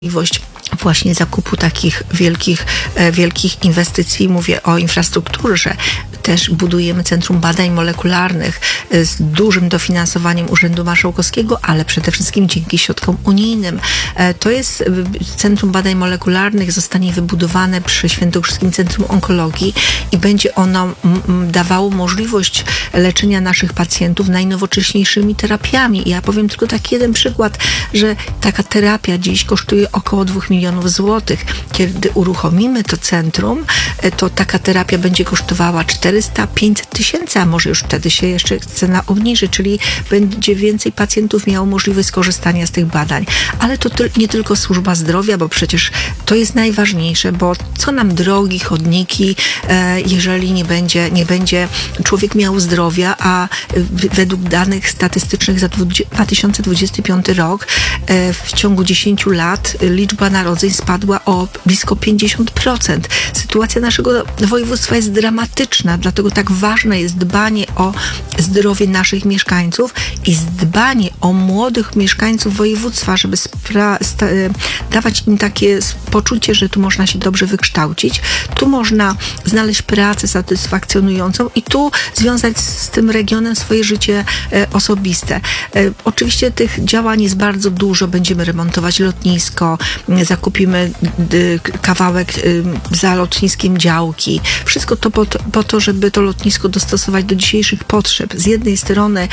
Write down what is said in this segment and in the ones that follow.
możliwość właśnie zakupu takich wielkich inwestycji. Mówię o infrastrukturze. Też budujemy Centrum Badań Molekularnych z dużym dofinansowaniem Urzędu Marszałkowskiego, ale przede wszystkim dzięki środkom unijnym. To jest Centrum Badań Molekularnych, zostanie wybudowane przy Świętokrzyskim Centrum Onkologii i będzie ono dawało możliwość leczenia naszych pacjentów najnowocześniejszymi terapiami. I ja powiem tylko taki jeden przykład, że taka terapia dziś kosztuje około 2 milionów złotych. Kiedy uruchomimy to centrum, to taka terapia będzie kosztowała 400-500 tysięcy, a może już wtedy się jeszcze cena obniży, czyli będzie więcej pacjentów miało możliwość skorzystania z tych badań. Ale to nie tylko służba zdrowia, bo przecież to jest najważniejsze, bo co nam drogi, chodniki, jeżeli nie będzie człowiek miał zdrowia, a według danych statystycznych za 2025 rok w ciągu 10 lat liczba narodzeń spadła o blisko 50%. Sytuacja naszego województwa jest dramatyczna, dlatego tak ważne jest dbanie o zdrowie naszych mieszkańców i dbanie o młodych mieszkańców województwa, żeby dawać im takie poczucie, że tu można się dobrze wykształcić, tu można znaleźć pracę satysfakcjonującą i tu związać z tym regionem swoje życie osobiste. Oczywiście tych działań jest bardzo dużo. Będziemy remontować lotnisko, zakupimy kawałek za lotniskiem działki. Wszystko to po to, żeby to lotnisko dostosować do dzisiejszych potrzeb. Z jednej strony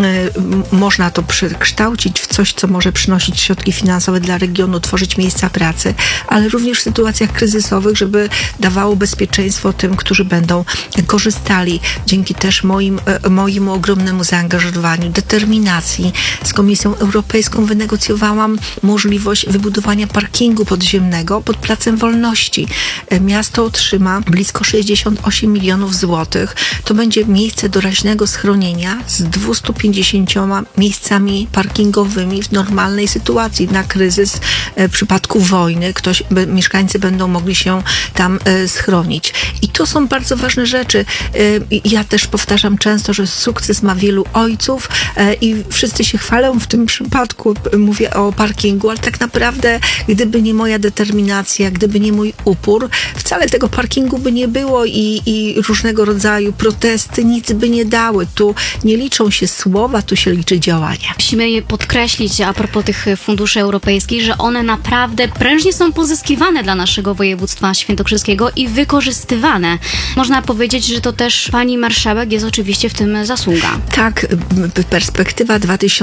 można to przekształcić w coś, co może przynosić środki finansowe dla regionu, tworzyć miejsca pracy, ale również w sytuacjach kryzysowych, żeby dawało bezpieczeństwo tym, którzy będą korzystali. Dzięki też mojemu ogromnemu zaangażowaniu, determinacji z Komisją Europejską wynegocjowałam możliwość wybudowania parkingu podziemnego pod Placem Wolności. Miasto otrzyma blisko 68 milionów złotych. To będzie miejsce doraźnego schronienia z 250 miejscami parkingowymi w normalnej sytuacji. Na kryzys w przypadku wojny mieszkańcy będą mogli się tam schronić. I to są bardzo ważne rzeczy. Ja też powtarzam często, że sukces ma wielu ojców i wszyscy się chwalą w tym przypadku. Mówię o parkingu, ale tak naprawdę gdyby nie moja determinacja, gdyby nie mój upór, wcale tego parkingu by nie było i różnego rodzaju protesty nic by nie dały. Tu nie liczą się słowa, tu się liczy działanie. Musimy je podkreślić a propos tych funduszy europejskich, że one naprawdę prężnie są pozyskiwane dla naszego województwa świętokrzyskiego i wykorzystywane. Można powiedzieć, że to też pani marszałek jest oczywiście w tym zasługa. Tak, perspektywa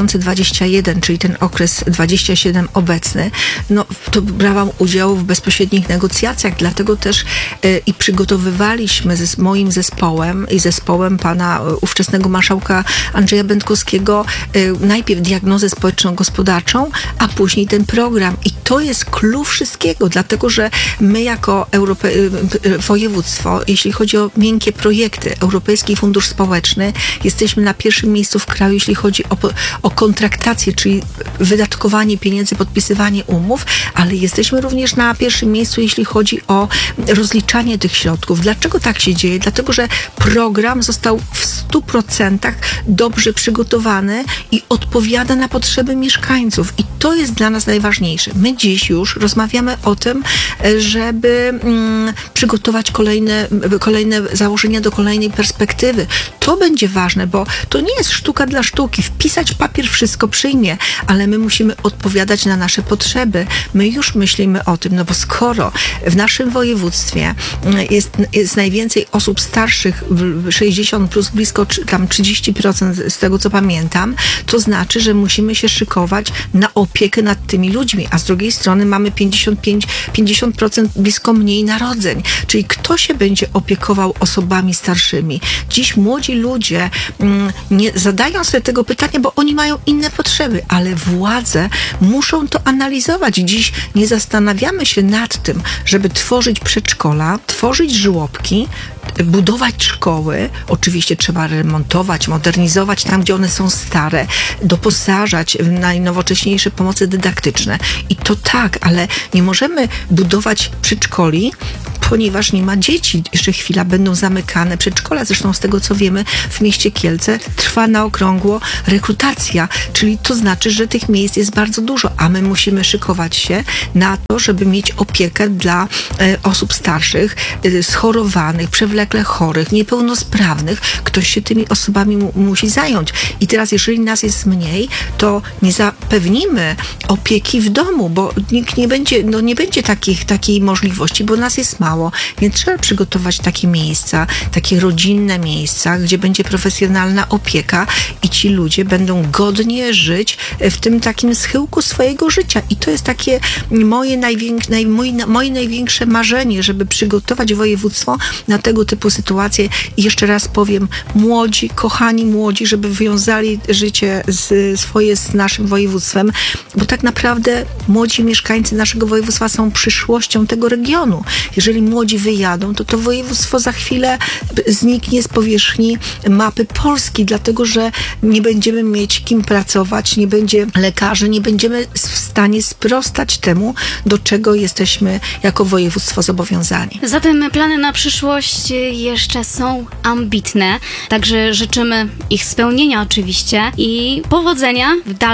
2021, czyli ten okres 27 obecny, to brałam udział w bezpośrednich negocjacjach, dlatego też i przygotowywaliśmy z moim zespołem i zespołem pana ówczesnego marszałka Andrzeja Będkowskiego najpierw diagnozę społeczno-gospodarczą, a później ten program. I to jest klucz wszystkiego, dlatego że my jako województwo, jeśli chodzi o miękkie projekty, Europejski Fundusz Społeczny, jesteśmy na pierwszym miejscu w kraju, jeśli chodzi o kontraktację, czyli wydatkowanie pieniędzy, podpisywanie umów, ale jesteśmy również na pierwszym miejscu, jeśli chodzi o rozliczanie tych środków. Dlaczego tak się dzieje? Dlatego, że program został w 100% dobrze przygotowany i odpowiada na potrzeby mieszkańców. I to jest dla nas najważniejsze. My dziś już rozmawiamy o tym, żeby przygotować kolejne założenia do kolejnej perspektywy. To będzie ważne, bo to nie jest sztuka dla sztuki. Wpisać w papier wszystko przyjmie, ale my musimy odpowiadać na nasze potrzeby. My już myślimy o tym, bo skoro w naszym województwie jest najwięcej osób starszych, 60 plus blisko tam 30% z tego, co pamiętam, to znaczy, że musimy się szykować na opiekę nad tymi ludźmi, a z drugiej strony mamy 50% blisko mniej narodzeń. Czyli kto się będzie opiekował osobami starszymi? Dziś młodzi ludzie nie zadają sobie tego pytania, bo oni mają inne potrzeby, ale władze muszą to analizować. Dziś nie zastanawiamy się nad tym, żeby tworzyć przedszkola, tworzyć żłobki, budować szkoły. Oczywiście trzeba remontować, modernizować tam, gdzie one są stare, doposażać w najnowocześniejsze pomoce dydaktyczne. I to tak, ale nie możemy budować przedszkoli, ponieważ nie ma dzieci. Jeszcze chwila będą zamykane przedszkola. Zresztą z tego, co wiemy, w mieście Kielce trwa na okrągło rekrutacja, czyli to znaczy, że tych miejsc jest bardzo dużo, a my musimy szykować się na to, żeby mieć opiekę dla osób starszych, schorowanych, przewlekle chorych, niepełnosprawnych. Ktoś się tymi osobami musi zająć. I teraz, jeżeli nas jest mniej, to nie zapewnimy opieki w domu, bo nikt nie będzie takiej możliwości, bo nas jest mało. Więc trzeba przygotować takie miejsca, takie rodzinne miejsca, gdzie będzie profesjonalna opieka i ci ludzie będą godnie żyć w tym takim schyłku swojego życia. I to jest takie moje największe marzenie, żeby przygotować województwo na tego typu sytuacje. I jeszcze raz powiem, młodzi, kochani młodzi, żeby wiązali życie swoje z naszym województwem, bo tak naprawdę młodzi mieszkańcy naszego województwa są przyszłością tego regionu. Jeżeli młodzi wyjadą, to województwo za chwilę zniknie z powierzchni mapy Polski, dlatego że nie będziemy mieć kim pracować, nie będzie lekarzy, nie będziemy w stanie sprostać temu, do czego jesteśmy jako województwo zobowiązani. Zatem plany na przyszłość jeszcze są ambitne, także życzymy ich spełnienia oczywiście i powodzenia w dalszym